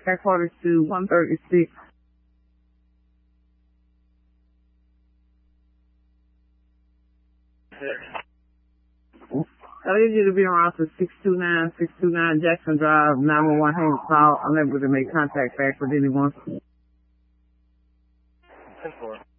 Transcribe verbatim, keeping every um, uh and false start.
headquarters to one thirty-six. I need you to be around to six two nine, six two nine Jackson Drive, nine one one Haynes call, unable to make contact back with anyone. ten four.